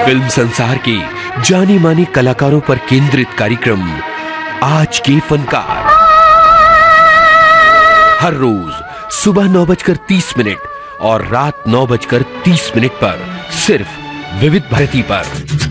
Film संसार के जाने माने कलाकारों पर केंद्रित कार्यक्रम आज के फनकार हर रोज सुबह 9:30 और रात 9:30 पर सिर्फ विविध भारती पर।